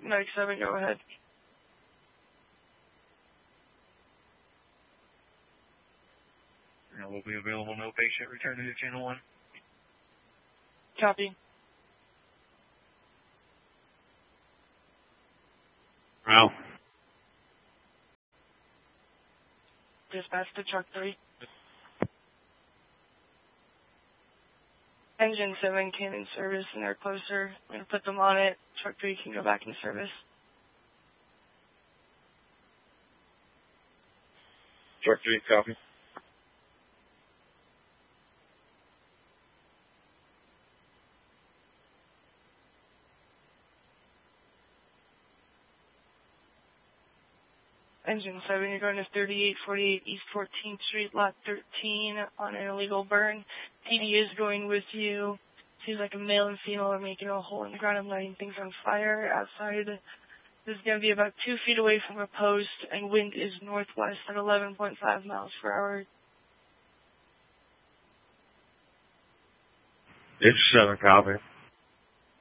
Mike 7, go ahead. Will be available, no patient. Return to channel 1. Copy. Wow. Dispatch to truck 3. Engine 7 came in service and they're closer. I'm going to put them on it. Truck 3 can go back in service. Truck 3, copy. Engine 7, you're going to 3848 East 14th Street, Lot 13 on an illegal burn. PD is going with you. Seems like a male and female are making a hole in the ground and lighting things on fire outside. This is going to be about 2 feet away from a post, and wind is northwest at 11.5 miles per hour. It's 7, copy.